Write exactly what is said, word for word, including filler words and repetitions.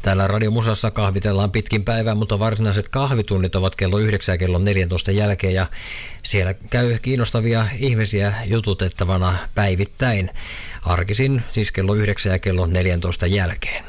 Täällä Radio Musassa kahvitellaan pitkin päivää, mutta varsinaiset kahvitunnit ovat kello yhdeksän ja kello neljäntoista jälkeen ja siellä käy kiinnostavia ihmisiä jututettavana päivittäin. Arkisin siis kello yhdeksän ja kello neljäntoista jälkeen.